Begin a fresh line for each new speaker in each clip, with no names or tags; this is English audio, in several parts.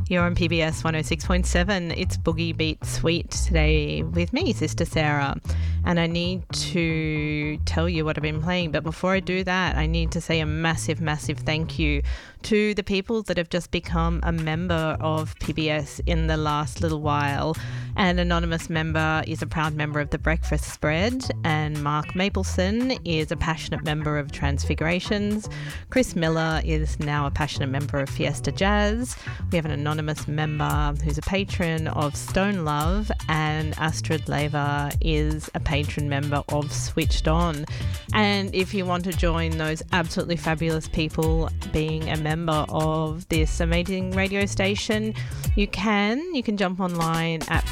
You're on PBS 106.7. It's Boogie Beat Sweet today with me, Sister Sarah. And I need to tell you what I've been playing. But before I do that, I need to say a massive, massive thank you to the people that have just become a member of PBS in the last little while. An anonymous member is a proud member of the Breakfast Spread, and Mark Mapleson is a passionate member of Transfigurations. Chris Miller is now a passionate member of Fiesta Jazz. We have an anonymous member who's a patron of Stone Love, and Astrid Lever is a patron member of Switched On. And if you want to join those absolutely fabulous people being a member of this amazing radio station, you can jump online at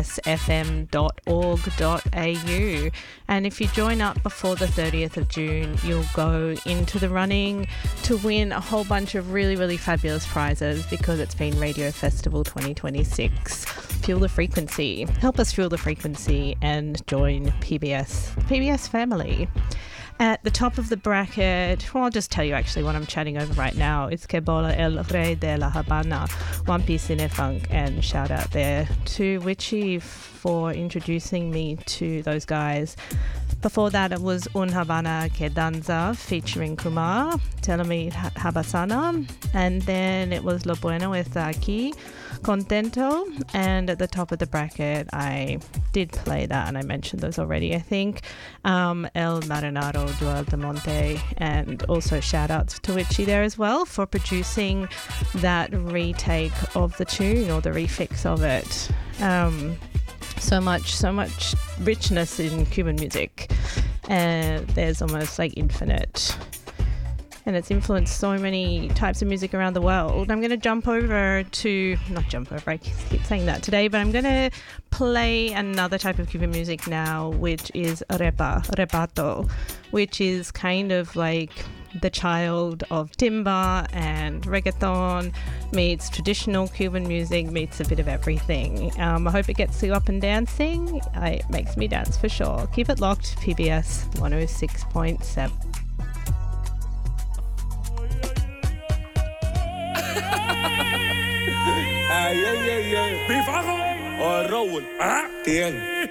pbsfm.org.au, and if you join up before the 30th of June, you'll go into the running to win a whole bunch of really, really fabulous prizes, because it's been Radio Festival 2026. Fuel the frequency. Help us fuel the frequency and join PBS family. At the top of the bracket, well, I'll just tell you actually what I'm chatting over right now. It's Que Bola El Rey de la Habana, One Piece Cinefunk, and shout out there to Witchy for introducing me to those guys. Before that, it was Un Habana Que Danza featuring Kumar, Telemi Habasana, and then it was Lo Bueno Está Aquí, Contento, and at the top of the bracket, I did play that, and I mentioned those already, I think, El Marinaro Duel de Monte, and also shout outs to Witchy there as well for producing that retake of the tune, or the refix of it. So much richness in Cuban music, and there's almost like infinite, and it's influenced so many types of music around the world. I'm going to I keep saying that today, but I'm going to play another type of Cuban music now, which is repato, which is kind of like the child of timba and reggaeton, meets traditional Cuban music, meets a bit of everything. I hope it gets you up and dancing. It makes me dance for sure. Keep it locked, PBS 106.7.
Ay, ay, ay, ay. Bifajo o Raúl. ¿Quién?